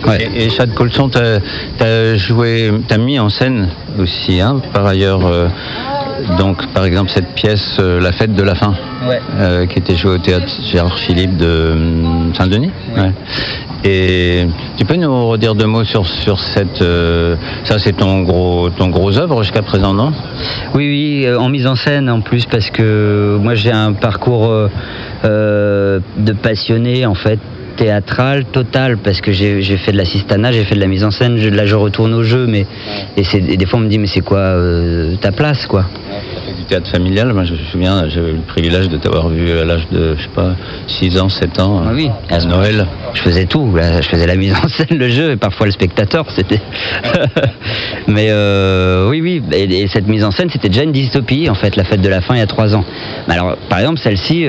Ouais. Et Chad Colson, t'as mis en scène aussi, hein, par ailleurs. Donc, par exemple, cette pièce, La Fête de la Faim, qui était jouée au théâtre Gérard Philippe de Saint-Denis. Oui. Ouais. Et tu peux nous redire deux mots sur cette... ça, c'est ton gros œuvre jusqu'à présent, non? Oui, en mise en scène en plus, parce que moi j'ai un parcours de passionné, en fait, théâtral total, parce que j'ai fait de l'assistanat, j'ai fait de la mise en scène, là je retourne au jeu, et des fois on me dit mais c'est quoi ta place, quoi. Du théâtre familial, moi je me souviens, j'avais eu le privilège de t'avoir vu à l'âge de, je sais pas, 6 ans, 7 ans, oui. À Noël. Je faisais tout, là, je faisais la mise en scène, le jeu, et parfois le spectateur, c'était... Mais oui, et cette mise en scène, c'était déjà une dystopie, en fait, La Fête de la Faim, il y a 3 ans. Mais alors, par exemple, celle-ci...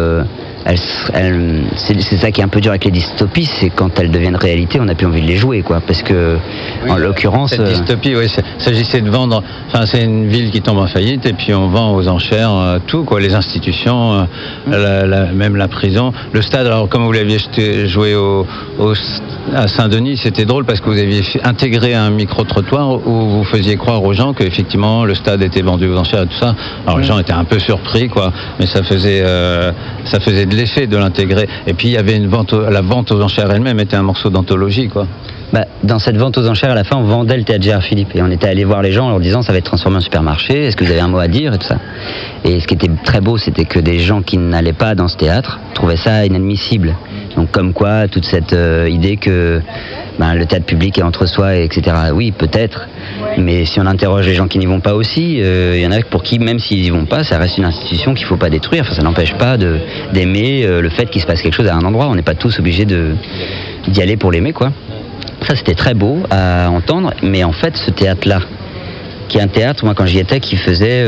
c'est ça qui est un peu dur avec les dystopies, c'est quand elles deviennent réalité, on n'a plus envie de les jouer, quoi, parce que en l'occurrence cette dystopie, oui, s'agissait de vendre. Enfin, c'est une ville qui tombe en faillite et puis on vend aux enchères tout, quoi, les institutions, même la prison, le stade. Alors comme vous l'aviez joué à Saint-Denis, c'était drôle parce que vous aviez intégré un micro-trottoir où vous faisiez croire aux gens qu'effectivement le stade était vendu aux enchères et tout ça. Alors les gens étaient un peu surpris, quoi, mais ça faisait de l'effet de l'intégrer. Et puis il y avait la vente aux enchères elle-même était un morceau d'anthologie, quoi. Dans cette vente aux enchères, à la fin, on vendait le théâtre Gérard Philippe et on était allé voir les gens en leur disant ça va être transformé en supermarché, est-ce que vous avez un mot à dire et tout ça. Et ce qui était très beau, c'était que des gens qui n'allaient pas dans ce théâtre trouvaient ça inadmissible. Donc comme quoi, toute cette idée que le théâtre public est entre soi, etc. Oui, peut-être, mais si on interroge les gens qui n'y vont pas aussi, il y en a pour qui, même s'ils n'y vont pas, ça reste une institution qu'il ne faut pas détruire. Enfin, ça n'empêche pas d'aimer le fait qu'il se passe quelque chose à un endroit. On n'est pas tous obligés d'y aller pour l'aimer, quoi. Ça, c'était très beau à entendre, mais en fait, ce théâtre-là, qui est un théâtre, moi quand j'y étais, qui faisait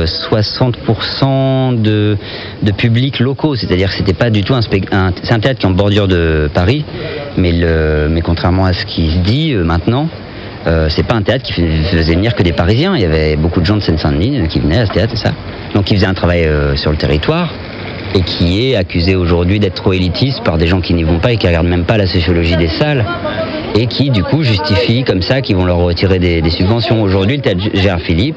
60% de publics locaux, c'est-à-dire que c'était pas du tout c'est un théâtre qui est en bordure de Paris, mais contrairement à ce qui se dit maintenant, c'est pas un théâtre qui faisait venir que des Parisiens, il y avait beaucoup de gens de Seine-Saint-Denis qui venaient à ce théâtre et ça, donc ils faisaient un travail sur le territoire, et qui est accusé aujourd'hui d'être trop élitiste par des gens qui n'y vont pas et qui regardent même pas la sociologie des salles, et qui du coup justifient comme ça qu'ils vont leur retirer des subventions. Aujourd'hui, le théâtre Gérard Philippe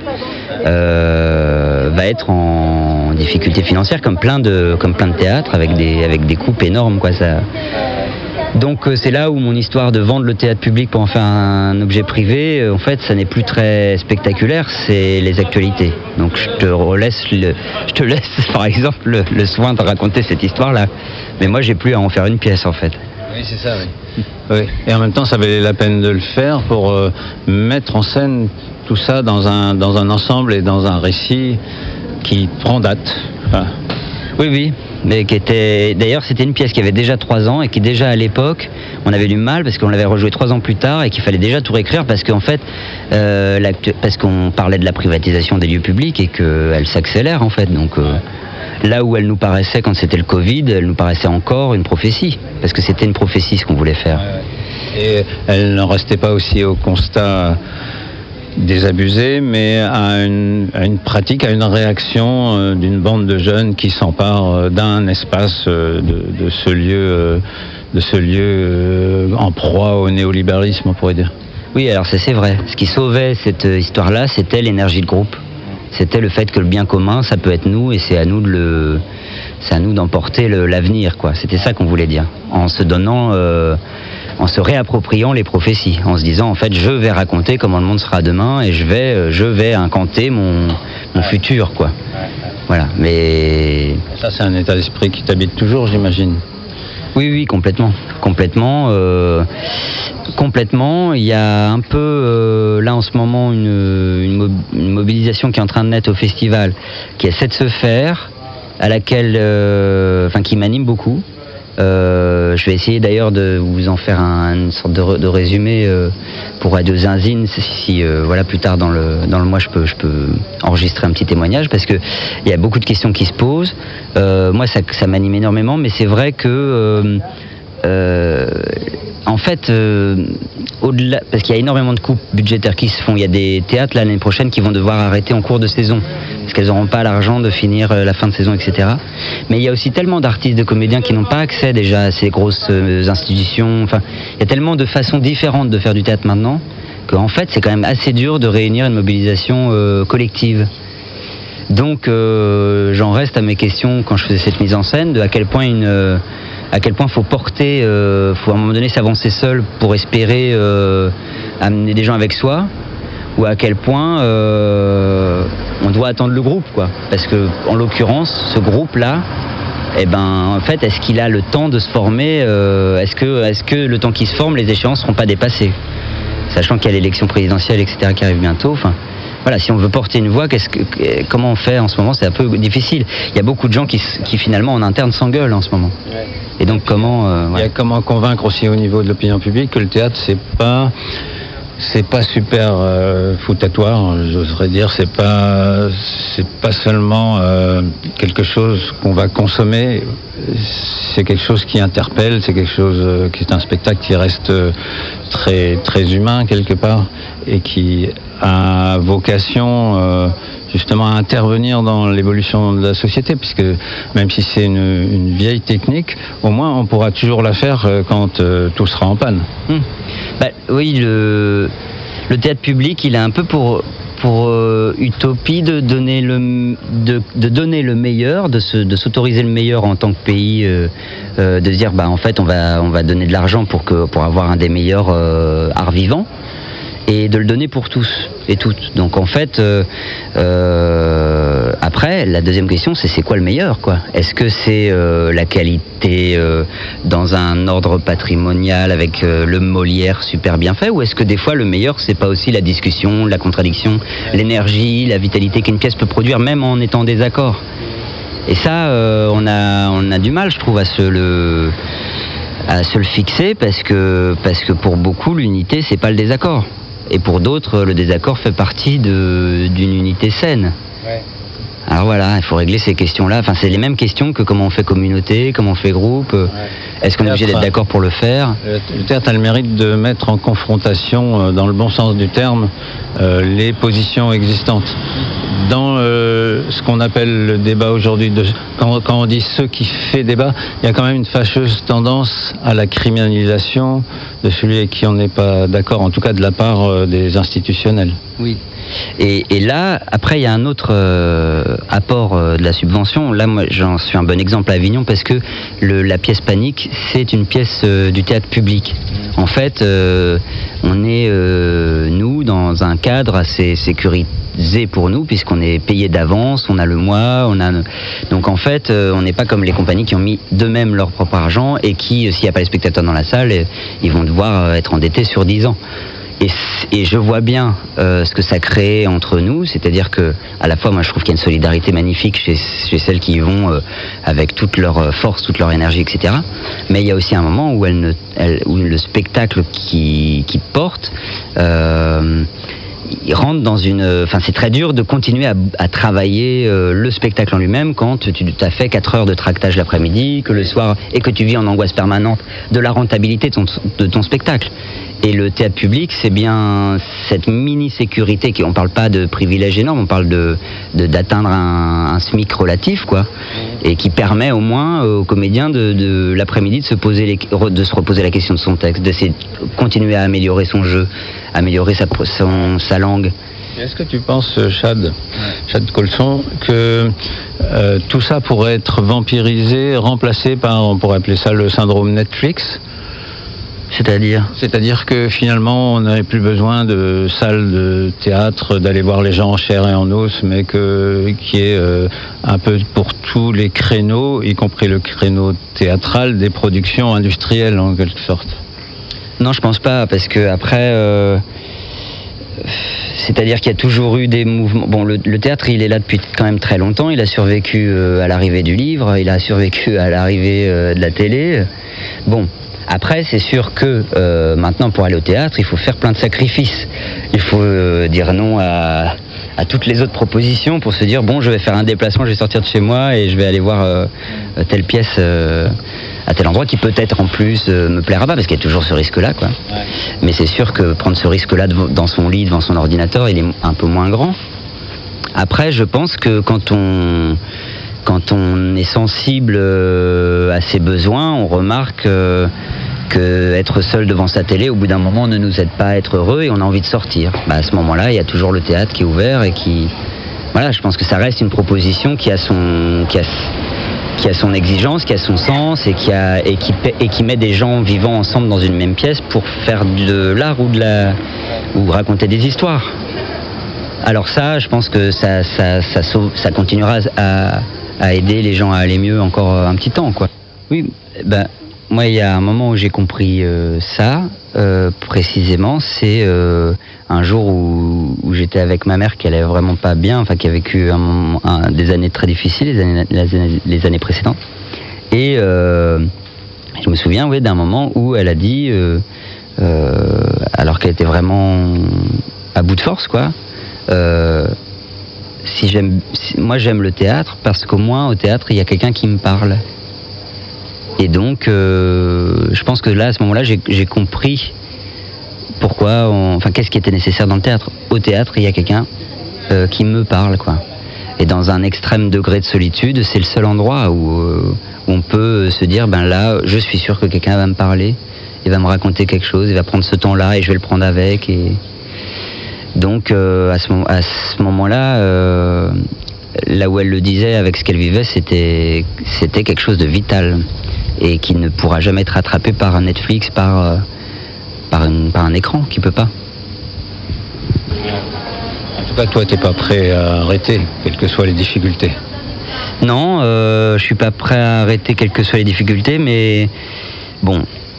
va être en difficulté financière comme plein de théâtres avec des coupes énormes, quoi. Ça. Donc c'est là où mon histoire de vendre le théâtre public pour en faire un objet privé, en fait, ça n'est plus très spectaculaire, c'est les actualités. Donc je te laisse par exemple le soin de raconter cette histoire-là. Mais moi, j'ai plus à en faire une pièce, en fait. Oui, c'est ça, oui. Oui. Et en même temps, ça valait la peine de le faire pour mettre en scène tout ça dans un ensemble et dans un récit qui prend date. Enfin... Oui, mais qui était... D'ailleurs, c'était une pièce qui avait déjà 3 ans et qui déjà à l'époque, on avait du mal parce qu'on l'avait rejouée 3 ans plus tard et qu'il fallait déjà tout réécrire parce qu'en fait, parce qu'on parlait de la privatisation des lieux publics et qu'elle s'accélère en fait. Donc là où elle nous paraissait, quand c'était le Covid, elle nous paraissait encore une prophétie, parce que c'était une prophétie ce qu'on voulait faire. Et elle n'en restait pas aussi au constat désabusé, mais à une pratique, à une réaction d'une bande de jeunes qui s'emparent d'un espace de ce lieu en proie au néolibéralisme, on pourrait dire. Oui, alors c'est vrai. Ce qui sauvait cette histoire-là, c'était l'énergie de groupe. C'était le fait que le bien commun, ça peut être nous, et c'est à nous d'emporter l'avenir, quoi. C'était ça qu'on voulait dire, en se donnant, en se réappropriant les prophéties, en se disant en fait je vais raconter comment le monde sera demain et je vais incanter mon futur, quoi. Voilà. Mais ça, c'est un état d'esprit qui t'habite toujours, j'imagine. Oui, complètement. Il y a un peu là en ce moment une mobilisation qui est en train de naître au festival, qui essaie de se faire, à laquelle, qui m'anime beaucoup. Je vais essayer d'ailleurs de vous en faire une sorte de résumé pour Radio Zinzine si plus tard dans le mois je peux enregistrer un petit témoignage, parce que il y a beaucoup de questions qui se posent. Moi ça m'anime énormément, mais c'est vrai que en fait au-delà, parce qu'il y a énormément de coupes budgétaires qui se font, il y a des théâtres l'année prochaine qui vont devoir arrêter en cours de saison parce qu'elles n'auront pas l'argent de finir la fin de saison, etc. Mais il y a aussi tellement d'artistes, de comédiens qui n'ont pas accès déjà à ces grosses institutions. Enfin, il y a tellement de façons différentes de faire du théâtre maintenant qu'en fait, c'est quand même assez dur de réunir une mobilisation collective. Donc, j'en reste à mes questions quand je faisais cette mise en scène, de à quel point faut porter, faut à un moment donné s'avancer seul pour espérer amener des gens avec soi, ou à quel point on doit attendre le groupe, quoi. Parce que, en l'occurrence, ce groupe-là, en fait, est-ce qu'il a le temps de se former, est-ce que le temps qu'il se forme, les échéances ne seront pas dépassées, sachant qu'il y a l'élection présidentielle, etc., qui arrive bientôt. Enfin, voilà, si on veut porter une voix, comment on fait en ce moment? C'est un peu difficile. Il y a beaucoup de gens qui finalement en interne s'engueulent en ce moment. Ouais. Et donc Il y a comment convaincre aussi au niveau de l'opinion publique que le théâtre c'est pas super foutatoire, j'oserais dire, c'est pas seulement quelque chose qu'on va consommer, c'est quelque chose qui interpelle, c'est quelque chose qui est un spectacle qui reste très très humain quelque part et qui a vocation justement à intervenir dans l'évolution de la société, puisque même si c'est une vieille technique, au moins on pourra toujours la faire quand tout sera en panne. Oui, le théâtre public, il est un peu pour utopie de donner le meilleur, de s'autoriser le meilleur en tant que pays, de dire en fait on va donner de l'argent pour avoir un des meilleurs arts vivants, et de le donner pour tous et toutes. Donc en fait, après, la deuxième question, c'est quoi le meilleur, quoi? Est-ce que c'est la qualité dans un ordre patrimonial avec le Molière super bien fait, ou est-ce que des fois le meilleur, c'est pas aussi la discussion, la contradiction, l'énergie, la vitalité qu'une pièce peut produire, même en étant en désaccord? Et ça, on a du mal, je trouve, à se le fixer, parce que pour beaucoup, l'unité, c'est pas le désaccord. Et pour d'autres, le désaccord fait partie d'une unité saine. Ouais. Alors voilà, il faut régler ces questions-là. Enfin, c'est les mêmes questions que comment on fait communauté, comment on fait groupe. Ouais. Est-ce qu'on est obligé d'être d'accord pour le faire? Le théâtre a le mérite de mettre en confrontation, dans le bon sens du terme, les positions existantes. Dans ce qu'on appelle le débat aujourd'hui, quand on dit ce qui fait débat, il y a quand même une fâcheuse tendance à la criminalisation de celui avec qui on n'est pas d'accord, en tout cas de la part des institutionnels. Oui. Et là, après, il y a un autre apport de la subvention. Là, moi, j'en suis un bon exemple à Avignon, parce que la pièce Panique, c'est une pièce du théâtre public. En fait, on est, nous, dans un cadre assez sécurisé pour nous, puisqu'on est payé d'avance, on a le mois, donc en fait, on n'est pas comme les compagnies qui ont mis d'eux-mêmes leur propre argent et qui, s'il n'y a pas les spectateurs dans la salle, ils vont devoir être endettés sur 10 ans. Et je vois bien ce que ça crée entre nous, c'est-à-dire que à la fois, moi je trouve qu'il y a une solidarité magnifique chez celles qui y vont avec toute leur force, toute leur énergie, etc. Mais il y a aussi un moment où où le spectacle qui porte, il rentre dans enfin, c'est très dur de continuer à travailler le spectacle en lui-même quand tu as fait 4 heures de tractage l'après-midi, que le soir, et que tu vis en angoisse permanente de la rentabilité de ton spectacle. Et le théâtre public, c'est bien cette mini-sécurité, on ne parle pas de privilèges énormes, on parle d'atteindre un SMIC relatif, quoi, et qui permet au moins aux comédiens de l'après-midi de se reposer la question de son texte, d'essayer de continuer à améliorer son jeu, améliorer sa langue. Est-ce que tu penses, Chad Colson, que tout ça pourrait être vampirisé, remplacé par, on pourrait appeler ça le syndrome Netflix ? C'est-à-dire que finalement on n'avait plus besoin de salles de théâtre, d'aller voir les gens en chair et en os, mais qui est un peu pour tous les créneaux, y compris le créneau théâtral, des productions industrielles en quelque sorte. Non, je pense pas, parce que après, c'est-à-dire qu'il y a toujours eu des mouvements. Bon, le théâtre, il est là depuis quand même très longtemps. Il a survécu à l'arrivée du livre, il a survécu à l'arrivée de la télé. Bon. Après, c'est sûr que maintenant, pour aller au théâtre, il faut faire plein de sacrifices. Il faut dire non à toutes les autres propositions pour se dire, bon, je vais faire un déplacement, je vais sortir de chez moi et je vais aller voir telle pièce à tel endroit qui peut-être en plus me plaira pas, parce qu'il y a toujours ce risque-là, quoi. Ouais. Mais c'est sûr que prendre ce risque-là dans son lit, devant son ordinateur, il est un peu moins grand. Après, je pense que quand on est sensible à ses besoins, on remarque que être seul devant sa télé, au bout d'un moment, ne nous aide pas à être heureux et on a envie de sortir. À ce moment-là, il y a toujours le théâtre qui est ouvert et qui... Voilà, je pense que ça reste une proposition qui a son exigence, qui a son sens et qui met des gens vivant ensemble dans une même pièce pour faire de l'art ou raconter des histoires. Alors ça, je pense que ça continuera à aider les gens à aller mieux encore un petit temps, quoi. Oui, moi, il y a un moment où j'ai compris ça, précisément, c'est un jour où j'étais avec ma mère qui allait vraiment pas bien, enfin qui a vécu des années très difficiles, les années précédentes. Et je me souviens d'un moment où elle a dit, alors qu'elle était vraiment à bout de force, quoi, moi j'aime le théâtre parce qu'au moins au théâtre il y a quelqu'un qui me parle. Et donc, je pense que là, à ce moment-là, j'ai compris pourquoi, qu'est-ce qui était nécessaire dans le théâtre. Au théâtre, il y a quelqu'un qui me parle, quoi. Et dans un extrême degré de solitude, c'est le seul endroit où on peut se dire, là, je suis sûr que quelqu'un va me parler, il va me raconter quelque chose, il va prendre ce temps-là et je vais le prendre avec. Et donc, à ce moment-là, là où elle le disait avec ce qu'elle vivait, c'était quelque chose de vital. Et qui ne pourra jamais être rattrapé par un Netflix, par un écran, qui peut pas. En tout cas, toi, t'es pas prêt à arrêter, quelles que soient les difficultés. Non, je suis pas prêt à arrêter, quelles que soient les difficultés, mais bon,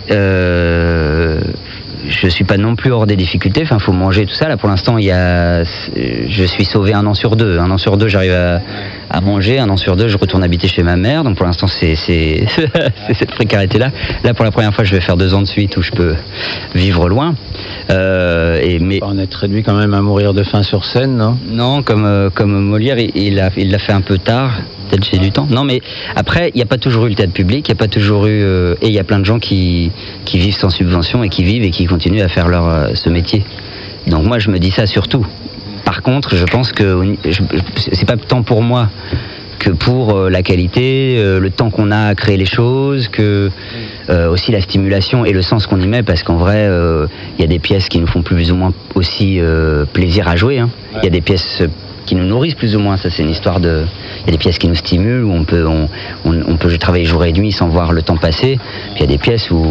je suis pas non plus hors des difficultés. Enfin, faut manger tout ça. Là, pour l'instant, je suis sauvé 1 an sur 2. 1 an sur 2, j'arrive à manger. 1 an sur 2, je retourne habiter chez ma mère. Donc, pour l'instant, c'est cette précarité-là. Là, pour la première fois, je vais faire 2 ans de suite où je peux vivre loin. Mais on est réduit quand même à mourir de faim sur scène, non ? Non, comme Molière, il l'a fait un peu tard. Peut-être j'ai du temps. Non, mais après, il n'y a pas toujours eu le théâtre public, il n'y a pas toujours eu... et il y a plein de gens qui vivent sans subvention et qui continuent à faire ce métier. Donc moi, je me dis ça surtout. Par contre, je pense que c'est pas tant pour moi que pour la qualité, le temps qu'on a à créer les choses, que aussi la stimulation et le sens qu'on y met, parce qu'en vrai, il y a des pièces qui nous font plus ou moins aussi plaisir à jouer. Il y a des pièces qui nous nourrissent plus ou moins, ça c'est une histoire de... Il y a des pièces qui nous stimulent, où on peut travailler jour et nuit sans voir le temps passer, puis il y a des pièces où,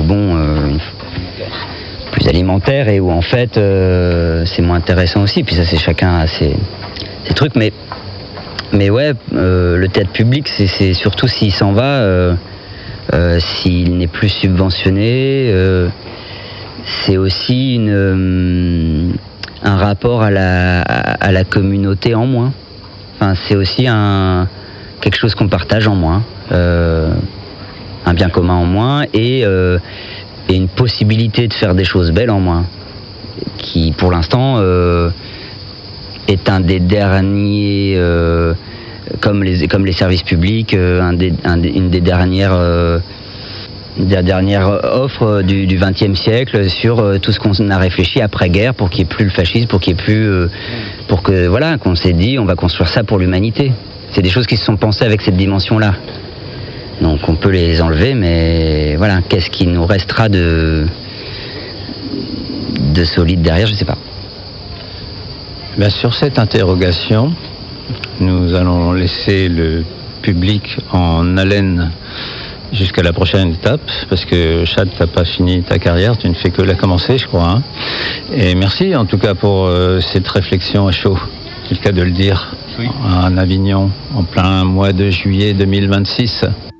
plus alimentaires et où en fait c'est moins intéressant aussi, puis ça c'est chacun a ses trucs, mais ouais, le théâtre public c'est surtout s'il s'en va, s'il n'est plus subventionné, c'est aussi un rapport à la communauté en moins. Enfin, c'est aussi quelque chose qu'on partage en moins, un bien commun en moins et une possibilité de faire des choses belles en moins, qui pour l'instant est un des derniers, comme les services publics, une des dernières offres du XXe siècle sur tout ce qu'on a réfléchi après-guerre pour qu'il n'y ait plus le fascisme, pour qu'il n'y ait plus... qu'on s'est dit, on va construire ça pour l'humanité. C'est des choses qui se sont pensées avec cette dimension-là. Donc on peut les enlever, mais voilà, qu'est-ce qui nous restera de solide derrière, je ne sais pas. Sur cette interrogation, nous allons laisser le public en haleine jusqu'à la prochaine étape, parce que Chad, tu n'as pas fini ta carrière, tu ne fais que la commencer, je crois. Et merci en tout cas pour cette réflexion à chaud, c'est le cas de le dire, oui. En Avignon, en plein mois de juillet 2026.